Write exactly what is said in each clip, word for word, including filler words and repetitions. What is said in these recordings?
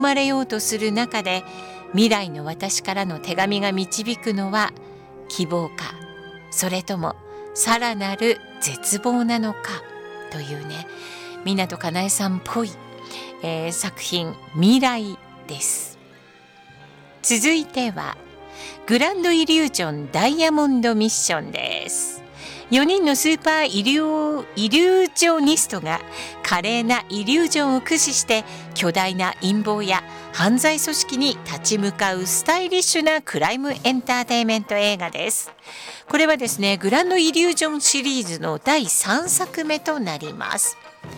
まれようとする中で、未来の私からの手紙が導くのは希望か、それともさらなる絶望なのかというね、湊かなえさんっぽい、えー、作品未来です。続いてはグランドイリュージョンダイヤモンドミッションです。よにんのスーパーイリュー、イリュージョニストが華麗なイリュージョンを駆使して巨大な陰謀や犯罪組織に立ち向かうスタイリッシュなクライムエンターテインメント映画です。これはですね、グランドイリュージョンシリーズのだいさんさくめとなります。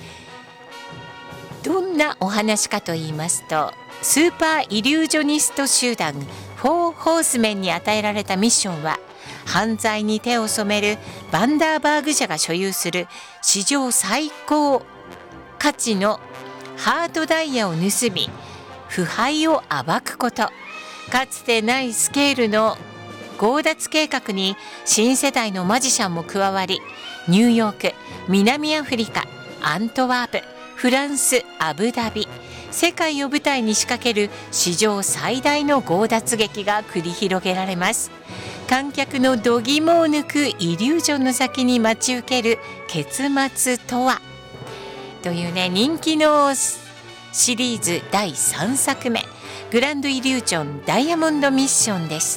どんなお話かと言いますと、スーパーイリュージョニスト集団フォーホースメンに与えられたミッションは、犯罪に手を染めるバンダーバーグ社が所有する史上最高価値のハートダイヤを盗み、腐敗を暴くこと。かつてないスケールの強奪計画に新世代のマジシャンも加わり、ニューヨーク、南アフリカ、アントワープ、フランス、アブダビ、世界を舞台に仕掛ける史上最大の強奪劇が繰り広げられます。観客の度肝を抜くイリュージョンの先に待ち受ける結末とは、というね、人気のシリーズだいさんさくめ、グランドイリュージョンダイヤモンドミッションでした。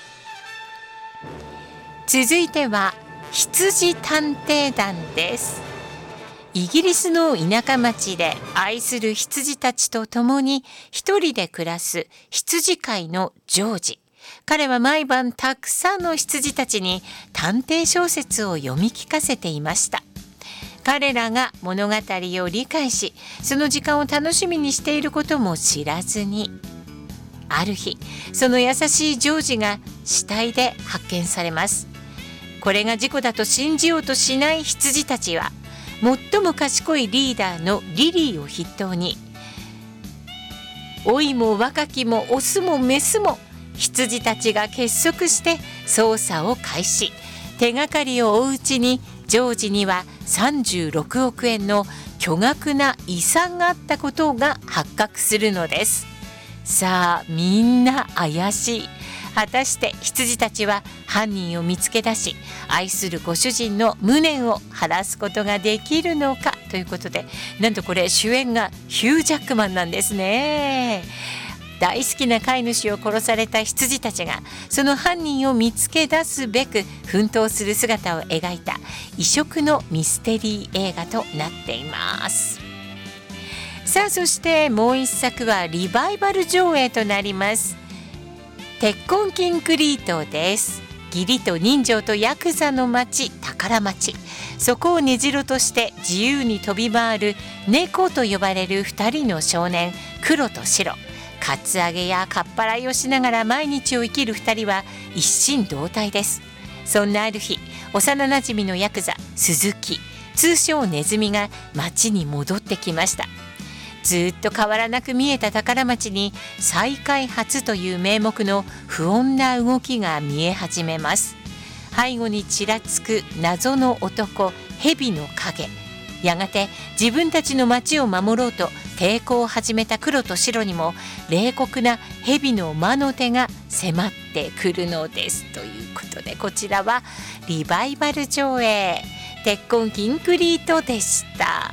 続いては羊探偵団です。イギリスの田舎町で愛する羊たちと共に一人で暮らす羊飼いのジョージ。彼は毎晩たくさんの羊たちに探偵小説を読み聞かせていました。彼らが物語を理解し、その時間を楽しみにしていることも知らずに、ある日、その優しいジョージが死体で発見されます。これが事故だと信じようとしない羊たちは、最も賢いリーダーのリリーを筆頭に、老いも若きもオスもメスも羊たちが結束して捜査を開始。手がかりを追ううちに、ジョージにはさんじゅうろくおくえんの巨額な遺産があったことが発覚するのです。さあ、みんな怪しい。果たして羊たちは犯人を見つけ出し、愛するご主人の無念を晴らすことができるのかということで、なんとこれ主演がヒュー・ジャックマンなんですね。大好きな飼い主を殺された羊たちがその犯人を見つけ出すべく奮闘する姿を描いた異色のミステリー映画となっています。さあ、そしてもう一作はリバイバル上映となります。鉄痕キンクリートです。義理と人情とヤクザの町、宝町、そこを根城として自由に飛び回る猫と呼ばれるふたりの少年、黒と白。カツアゲやかっぱらいをしながら毎日を生きるふたりは一心同体です。そんなある日、幼なじみのヤクザ鈴木、通称ネズミが町に戻ってきました。ずっと変わらなく見えた宝町に再開発という名目の不穏な動きが見え始めます。背後にちらつく謎の男、蛇の影。やがて自分たちの町を守ろうと抵抗を始めた黒と白にも冷酷な蛇の魔の手が迫ってくるのです。ということで、こちらはリバイバル上映、鉄痕キンクリートでした。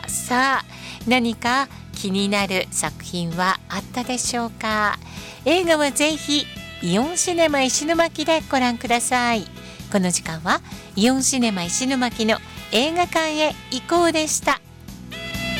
さあ、何か気になる作品はあったでしょうか。映画はぜひイオンシネマ石巻でご覧ください。この時間はイオンシネマ石巻の映画館へ行こうでした。